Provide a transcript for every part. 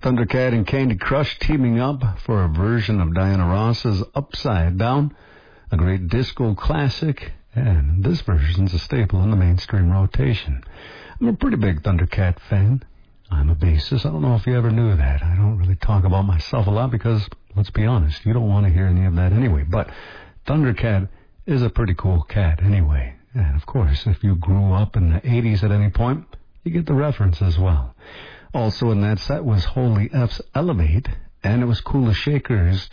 Thundercat and Candy Crush teaming up for a version of Diana Ross's Upside Down, a great disco classic, and this version's a staple in the mainstream rotation. I'm a pretty big Thundercat fan. I'm a bassist. I don't know if you ever knew that. I don't really talk about myself a lot because, let's be honest, you don't want to hear any of that anyway. But Thundercat is a pretty cool cat anyway. And, of course, if you grew up in the 80s at any point, you get the reference as well. Also in that set was Holy F's Elevate, and it was Kula Shaker's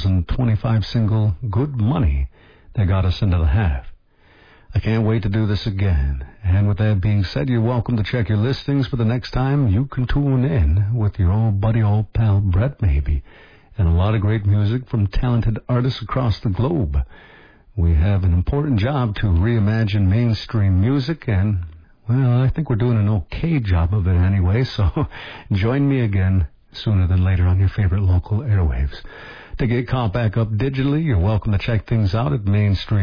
2025 single, Good Money, that got us into the half. I can't wait to do this again. And with that being said, you're welcome to check your listings for the next time you can tune in with your old buddy, old pal Brett, maybe, and a lot of great music from talented artists across the globe. We have an important job to reimagine mainstream music, and, well, I think we're doing an okay job of it anyway, so join me again sooner than later on your favorite local airwaves. To get caught back up digitally, you're welcome to check things out at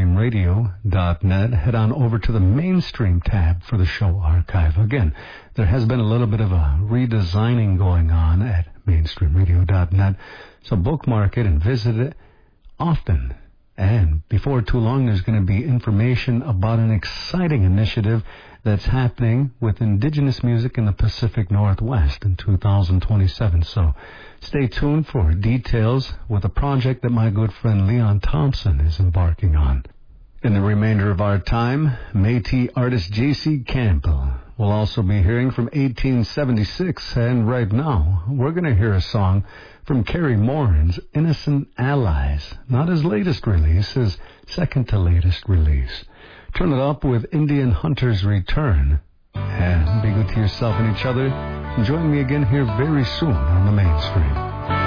mainstreamradio.net. Head on over to the Mainstream tab for the show archive. Again, there has been a little bit of a redesigning going on at mainstreamradio.net, so bookmark it and visit it often. And before too long, there's going to be information about an exciting initiative that's happening with indigenous music in the Pacific Northwest in 2027. So stay tuned for details with a project that my good friend Leon Thompson is embarking on. In the remainder of our time, Métis artist J.C. Campbell. We'll also be hearing from 1876, and right now, we're going to hear a song from Kerry Moran's Innocent Allies. Not his latest release, his second to latest release. Turn it up with Indian Hunter's Return. And be good to yourself and each other. And join me again here very soon on the Mainstream.